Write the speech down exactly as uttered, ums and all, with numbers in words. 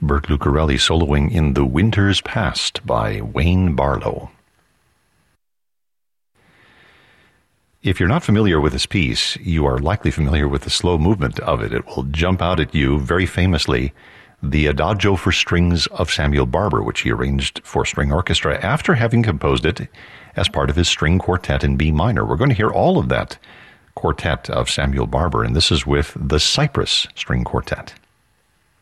Bert Lucarelli soloing in The Winter's Past by Wayne Barlow. If you're not familiar with this piece, you are likely familiar with the slow movement of it. It will jump out at you very famously, the Adagio for Strings of Samuel Barber, which he arranged for string orchestra after having composed it as part of his string quartet in B minor. We're going to hear all of that quartet of Samuel Barber, and this is with the Cypress String Quartet.